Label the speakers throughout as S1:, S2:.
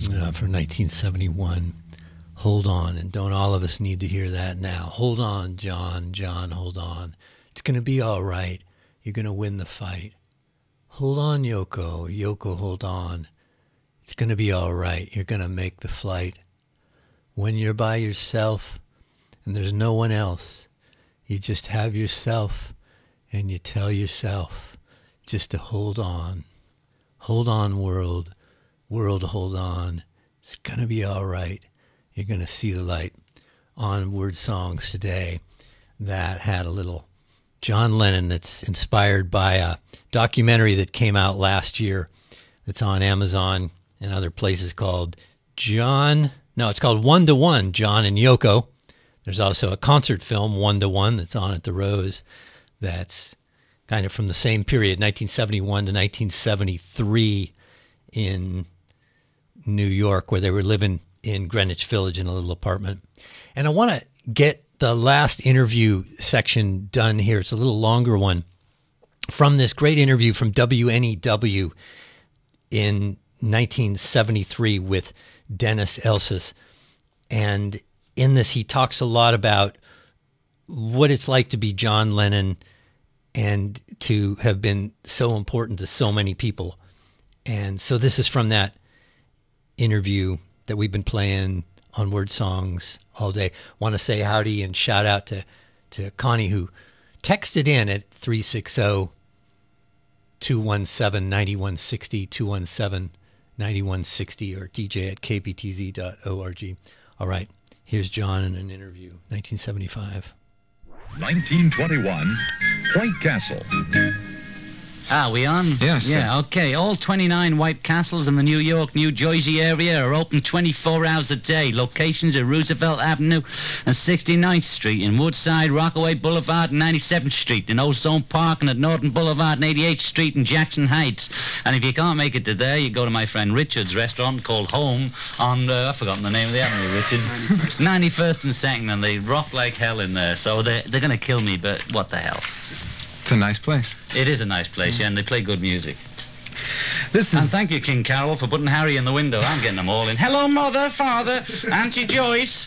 S1: from 1971. Hold on, and don't all of us need to hear that now? Hold on, John, John, hold on. It's going to be all right. You're going to win the fight. Hold on, Yoko, Yoko, hold on. It's going to be all right. You're going to make the flight. When you're by yourself and there's no one else, you just have yourself and you tell yourself just to hold on. Hold on, world. World, hold on. It's going to be all right. You're going to see the light. On Word Songs today that had a little John Lennon that's inspired by a documentary that came out last year that's on Amazon and other places called it's called One to One, John and Yoko. There's also a concert film, One to One, that's on at the Rose that's kind of from the same period, 1971 to 1973 in New York, where they were living in Greenwich Village in a little apartment. And I want to get the last interview section done here. It's a little longer one from this great interview from WNEW in 1973 with Dennis Elsas. And in this, he talks a lot about what it's like to be John Lennon and to have been so important to so many people. And so this is from that interview that we've been playing on Word Songs all day. Want to say howdy and shout out to Connie, who texted in at 360-217-9160, 217-9160, or dj@kptz.org. All right, here's John in an interview, 1975.
S2: 1921, White Castle.
S3: Are we on?
S2: Yes.
S3: Yeah, okay. All 29 White Castles in the New York, New Jersey area are open 24 hours a day. Locations are Roosevelt Avenue and 69th Street, in Woodside, Rockaway Boulevard, and 97th Street, in Ozone Park, and at Norton Boulevard and 88th Street in Jackson Heights. And if you can't make it to there, you go to my friend Richard's restaurant called Home on, I've forgotten the name of the avenue, Richard. 91st and 2nd, and they rock like hell in there. So they're going to kill me, but what the hell.
S4: It's a nice place.
S3: It is a nice place, yeah, and they play good music.
S4: And
S3: thank you, King Carol, for putting Harry in the window. I'm getting them all in. Hello, Mother, Father, Auntie Joyce.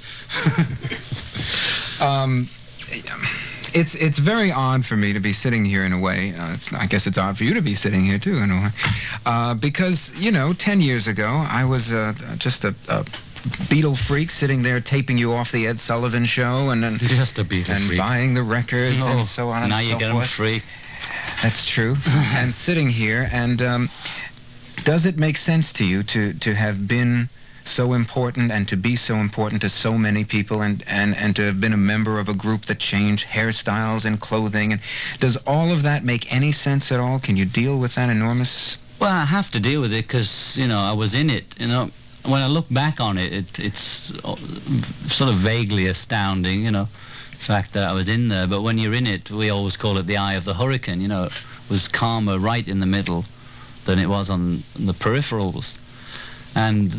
S4: It's very odd for me to be sitting here in a way. I guess it's odd for you to be sitting here, too, in a way. Because, 10 years ago, I was just a Beatle freak sitting there taping you off the Ed Sullivan Show and
S3: just a Beatle freak,
S4: buying the records and so on and so forth.
S3: Now you get them free.
S4: That's true. And sitting here, and does it make sense to you to have been so important and to be so important to so many people and to have been a member of a group that changed hairstyles and clothing? And does all of that make any sense at all? Can you deal with that enormous...
S3: Well, I have to deal with it because, I was in it, When I look back on it, it's sort of vaguely astounding, the fact that I was in there. But when you're in it, we always call it the eye of the hurricane, it was calmer right in the middle than it was on the peripherals. And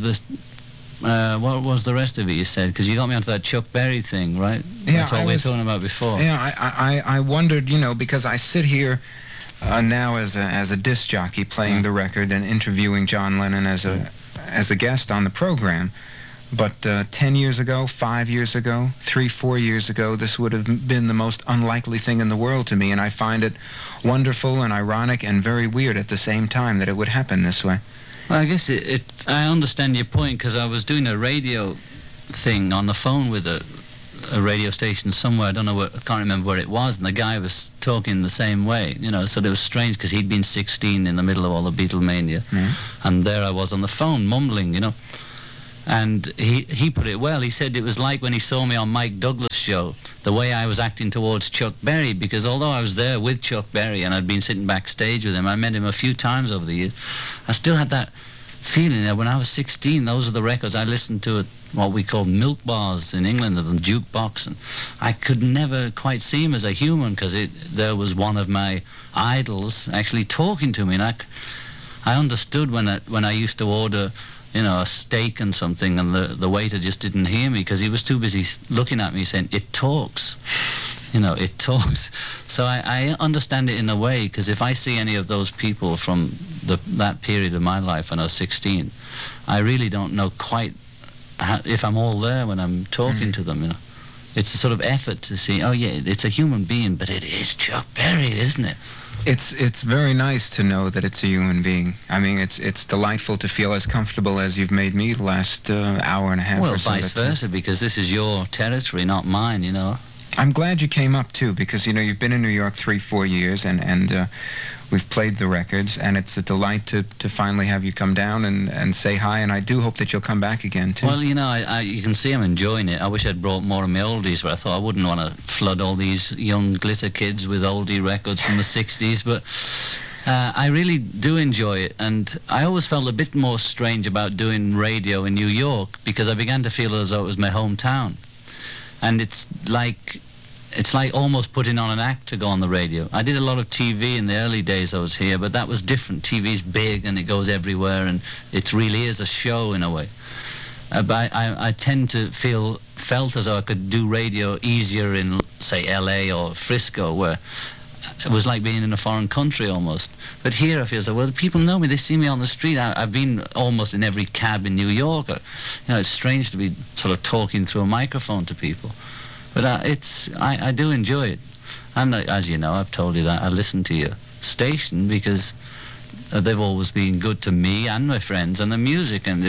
S3: what was the rest of it you said? Because you got me onto that Chuck Berry thing, right?
S4: Yeah,
S3: that's what we were talking about before.
S4: Yeah, I wondered, because I sit here now as a disc jockey playing the record and interviewing John Lennon as a guest on the program, but 10 years ago, 5 years ago, 3-4 years ago, this would have been the most unlikely thing in the world to me, and I find it wonderful and ironic and very weird at the same time that it would happen this way.
S3: Well, I guess I understand your point, because I was doing a radio thing on the phone with a radio station somewhere, I can't remember where it was, and the guy was talking the same way, so it was strange because he'd been 16 in the middle of all the Beatlemania, and there I was on the phone mumbling, and he put it well. He said it was like when he saw me on Mike Douglas' show, the way I was acting towards Chuck Berry, because although I was there with Chuck Berry and I'd been sitting backstage with him, I met him a few times over the years, I still had that feeling that when I was 16, those are the records I listened to at what we call milk bars in England, the jukebox, and I could never quite see him as a human because there was one of my idols actually talking to me, and I understood when I used to order a steak and something, and the waiter just didn't hear me because he was too busy looking at me saying, "It talks." You know, it talks. So I understand it in a way, because if I see any of those people from that period of my life when I was 16, I really don't know quite if I'm all there when I'm talking to them, you know. It's a sort of effort to see, oh yeah, it's a human being, but it is Chuck Berry, isn't it?
S4: It's very nice to know that it's a human being. I mean, it's delightful to feel as comfortable as you've made me the last hour and a half
S3: well,
S4: or so.
S3: Well, vice versa, because this is your territory, not mine, you know.
S4: I'm glad you came up, too, because, you know, you've been in New York 3-4 years, and we've played the records, and it's a delight to finally have you come down and say hi, and I do hope that you'll come back again, too.
S3: Well, you know, you can see I'm enjoying it. I wish I'd brought more of my oldies, but I thought I wouldn't want to flood all these young glitter kids with oldie records from the 60s, but I really do enjoy it, and I always felt a bit more strange about doing radio in New York, because I began to feel as though it was my hometown. And it's like almost putting on an act to go on the radio. I did a lot of TV in the early days I was here, but that was different. TV's big and it goes everywhere, and it really is a show in a way. But I tend to felt as though I could do radio easier in, say, LA or Frisco, where it was like being in a foreign country almost. But here I feel so, well, people know me, they see me on the street. I've been almost in every cab in New York. You know, it's strange to be sort of talking through a microphone to people. But I do enjoy it. And as you know, I've told you that I listen to your station because they've always been good to me and my friends and the music. And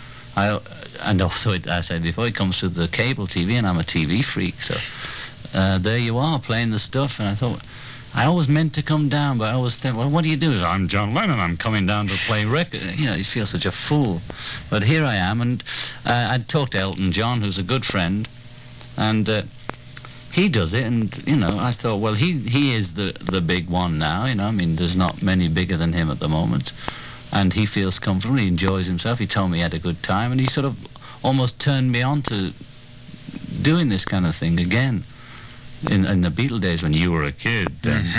S3: also, I said before, it comes through the cable TV, and I'm a TV freak. So there you are, playing the stuff. And I thought, I always meant to come down, but I always think, well, what do you do? I'm John Lennon, I'm coming down to play record. You know, you feel such a fool. But here I am, and I'd talked to Elton John, who's a good friend, and he does it, and, you know, I thought, well, he is the big one now, you know. I mean, there's not many bigger than him at the moment, and he feels comfortable, he enjoys himself. He told me he had a good time, and he sort of almost turned me on to doing this kind of thing again. In the Beatle days when you were a kid,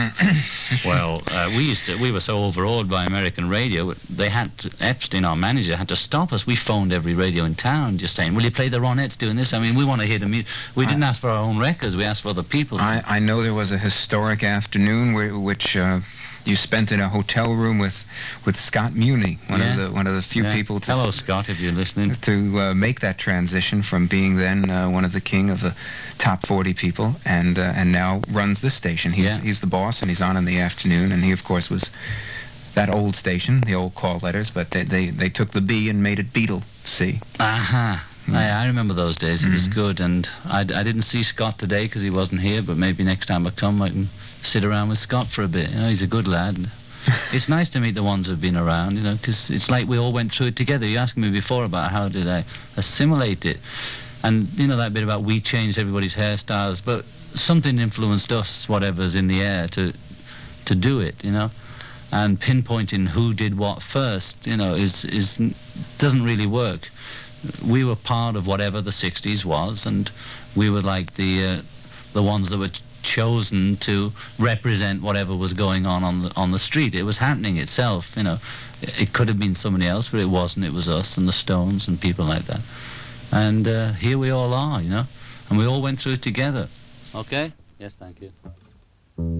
S3: well, we were so overawed by American radio, Epstein, our manager, had to stop us. We phoned every radio in town just saying, will you play the Ronettes doing this? I mean, we want to hear the music. We didn't ask for our own records, we asked for other people.
S4: I know there was a historic afternoon which you spent in a hotel room with Scott Muni, one of the few people to
S3: hello, Scott, if you're listening,
S4: to make that transition from being then one of the king of the top 40 people and now runs this station. He's the boss, and he's on in the afternoon, and he of course was that old station, the old call letters, but they took the B and made it Beatle C.
S3: Aha. I remember those days. It was good, and I didn't see Scott today because he wasn't here, but maybe next time I come I can sit around with Scott for a bit. You know, he's a good lad. It's nice to meet the ones who've been around, you know, because it's like we all went through it together. You asked me before about how did I assimilate it, and, you know, that bit about we changed everybody's hairstyles, but something influenced us, whatever's in the air, to do it, you know. And pinpointing who did what first, you know, doesn't really work. We were part of whatever the 60s was, and we were like the ones that were chosen to represent whatever was going on the street. It was happening itself, you know. It could have been somebody else, but it wasn't. It was us and the Stones and people like that. And here we all are, you know, and we all went through it together. Okay? Yes, thank you.